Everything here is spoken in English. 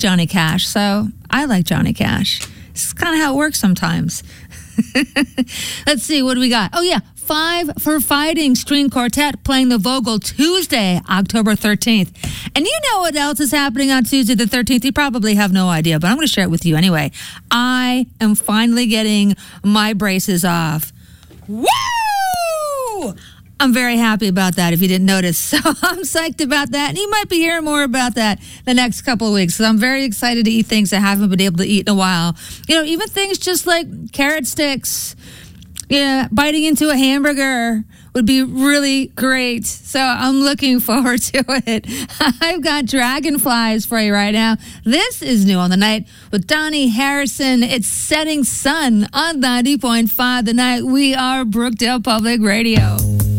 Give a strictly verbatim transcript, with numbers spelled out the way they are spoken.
Johnny Cash, so I like Johnny Cash. It's kind of how it works sometimes. Let's see, what do we got? Oh, yeah, Five for Fighting String Quartet playing the Vogel Tuesday, October thirteenth. And you know what else is happening on Tuesday the thirteenth? You probably have no idea, but I'm going to share it with you anyway. I am finally getting my braces off. Woo! I'm very happy about that, if you didn't notice. So I'm psyched about that. And you might be hearing more about that the next couple of weeks. So I'm very excited to eat things I haven't been able to eat in a while. You know, even things just like carrot sticks, yeah, biting into a hamburger would be really great. So I'm looking forward to it. I've got Dragonflies for you right now. This is New on the Night with Donnie Harrison. It's Setting Sun on ninety point five The Night. We are Brookdale Public Radio.